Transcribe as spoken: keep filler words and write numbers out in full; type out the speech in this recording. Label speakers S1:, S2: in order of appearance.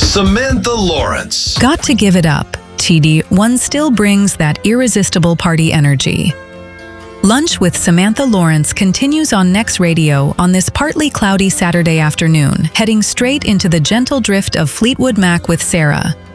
S1: Samantha Lawrence.
S2: Got to give it up, T D, one still brings that irresistible party energy. Lunch with Samantha Lawrence continues on Next Radio on this partly cloudy Saturday afternoon, heading straight into the gentle drift of Fleetwood Mac with Sarah.